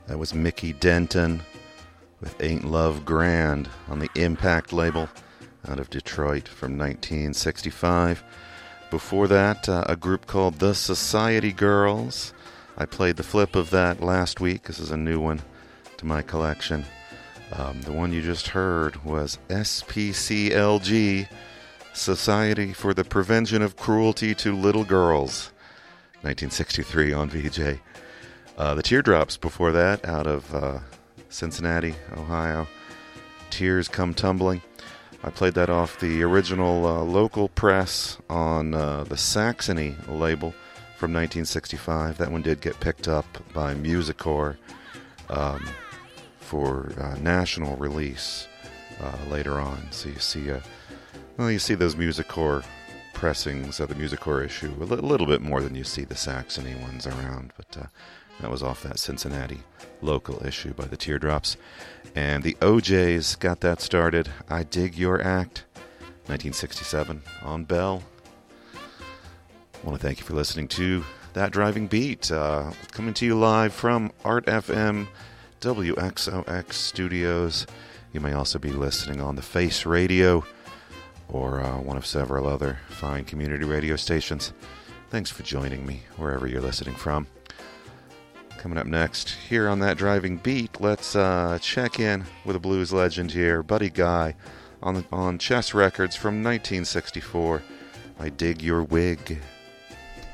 That was Mickey Denton with Ain't Love Grand on the Impact label out of Detroit from 1965. Before that, a group called The Society Girls. I played the flip of that last week. This is a new one to my collection. The one you just heard was SPCLG, Society for the Prevention of Cruelty to Little Girls, 1963 on VJ. The Teardrops before that, out of Cincinnati, Ohio. Tears Come Tumbling. I played that off the original local press on the Saxony label from 1965. That one did get picked up by Musicore for national release later on. So you see, you see those Musicore pressings of the Musicore issue a little bit more than you see the Saxony ones around, but that was off that Cincinnati local issue by the Teardrops. And the OJs got that started. I Dig Your Act, 1967 on Bell. I want to thank you for listening to That Driving Beat, coming to you live from Art FM WXOX Studios. You may also be listening on the Face Radio or one of several other fine community radio stations. Thanks for joining me wherever you're listening from. Coming up next, here on That Driving Beat, let's check in with a blues legend here, Buddy Guy, on Chess Records from 1964. I Dig Your Wig.